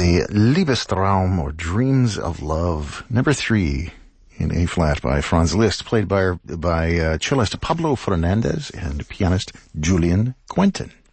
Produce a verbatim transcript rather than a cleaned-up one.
the Liebestraum, or Dreams of Love, number three in A flat by Franz Liszt, played by by uh, cellist Pablo Fernandez and pianist Julian Quentin.